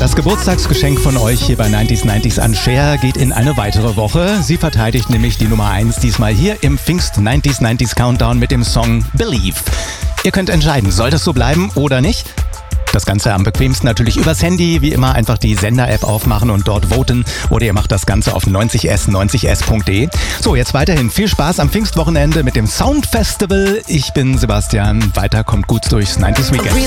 Das Geburtstagsgeschenk von euch hier bei 90s an Cher geht in eine weitere Woche. Sie verteidigt nämlich die Nummer 1 diesmal hier im Pfingst 90s Countdown mit dem Song Believe. Ihr könnt entscheiden, soll das so bleiben oder nicht? Das Ganze am bequemsten natürlich übers Handy. Wie immer einfach die Sender-App aufmachen und dort voten. Oder ihr macht das Ganze auf 90s90s.de. So, jetzt weiterhin viel Spaß am Pfingstwochenende mit dem Sound Festival. Ich bin Sebastian. Weiter kommt gut durchs 90s Weekend.